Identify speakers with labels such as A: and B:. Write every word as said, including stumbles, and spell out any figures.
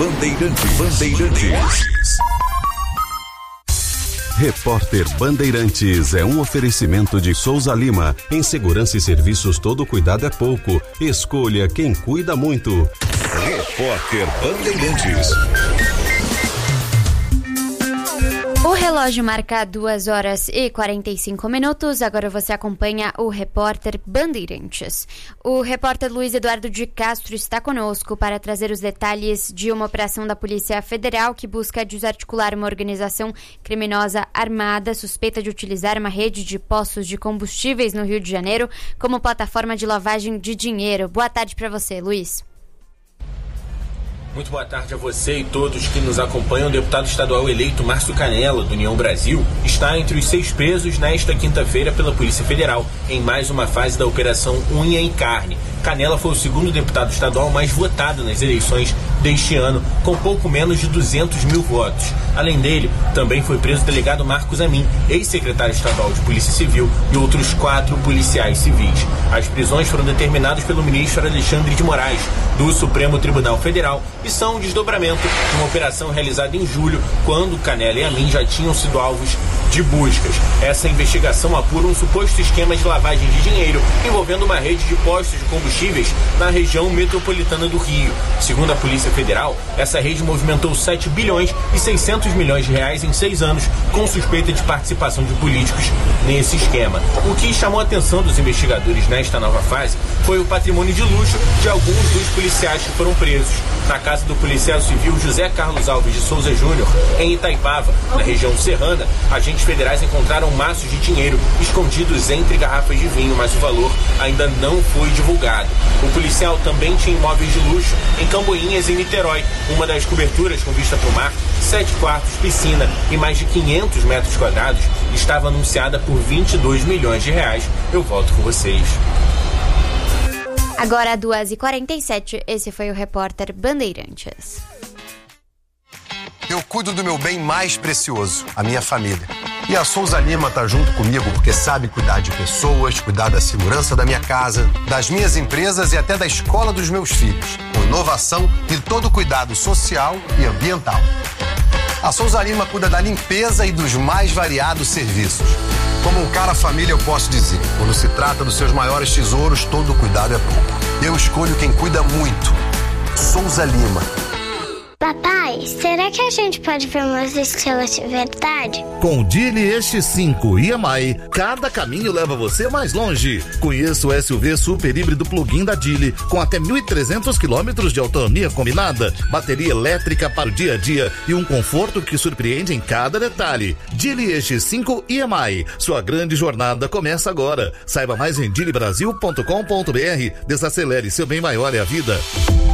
A: Bandeirantes. Bandeirantes. Repórter Bandeirantes é um oferecimento de Souza Lima. Em segurança e serviços, todo cuidado é pouco. Escolha quem cuida muito. Repórter Bandeirantes.
B: O relógio marca duas horas e quarenta e cinco minutos. Agora você acompanha o Repórter Bandeirantes. O repórter Luiz Eduardo de Castro está conosco para trazer os detalhes de uma operação da Polícia Federal que busca desarticular uma organização criminosa armada suspeita de utilizar uma rede de postos de combustíveis no Rio de Janeiro como plataforma de lavagem de dinheiro. Boa tarde para você, Luiz.
C: Muito boa tarde a você e todos que nos acompanham. O deputado estadual eleito Márcio Canela, do União Brasil, está entre os seis presos nesta quinta-feira pela Polícia Federal, em mais uma fase da Operação Unha e Carne. Canela foi o segundo deputado estadual mais votado nas eleições deste ano, com pouco menos de duzentos mil votos. Além dele, também foi preso o delegado Marcos Amin, ex-secretário estadual de Polícia Civil, e outros quatro policiais civis. As prisões foram determinadas pelo ministro Alexandre de Moraes, do Supremo Tribunal Federal, e são um desdobramento de uma operação realizada em julho, quando Canela e Amin já tinham sido alvos de buscas. Essa investigação apura um suposto esquema de lavagem de dinheiro envolvendo uma rede de postos de combustíveis na região metropolitana do Rio. Segundo a Polícia Federal, essa rede movimentou sete bilhões e seiscentos milhões de reais em seis anos, com suspeita de participação de políticos nesse esquema. O que chamou a atenção dos investigadores nesta nova fase foi o patrimônio de luxo de alguns dos policiais que foram presos. Na casa do policial civil José Carlos Alves de Souza Júnior, em Itaipava, na região serrana, agentes federais encontraram maços de dinheiro escondidos entre garrafas de vinho, mas o valor ainda não foi divulgado. O policial também tinha imóveis de luxo em Camboinhas e Niterói, uma das coberturas com vista para o mar, sete quartos, piscina e mais de quinhentos metros quadrados, estava anunciada por vinte e dois milhões de reais. Eu volto com vocês.
B: Agora, duas e quarenta e sete, esse foi o Repórter Bandeirantes.
D: Eu cuido do meu bem mais precioso, a minha família. E a Souza Lima tá junto comigo porque sabe cuidar de pessoas, cuidar da segurança da minha casa, das minhas empresas e até da escola dos meus filhos, com inovação e todo cuidado social e ambiental. A Souza Lima cuida da limpeza e dos mais variados serviços. Como um cara família, eu posso dizer, quando se trata dos seus maiores tesouros, todo cuidado é pouco. Eu escolho quem cuida muito. Souza Lima.
E: Papai, será que a gente pode ver umas estrelas de verdade?
F: Com o Dili Este cinco e M I, cada caminho leva você mais longe. Conheça o S U V super híbrido plug-in da Dili, com até mil e trezentos quilômetros de autonomia combinada, bateria elétrica para o dia a dia e um conforto que surpreende em cada detalhe. Dili Este cinco e M I, sua grande jornada começa agora. Saiba mais em dili brasil ponto com ponto b r. Desacelere, seu bem maior é a vida.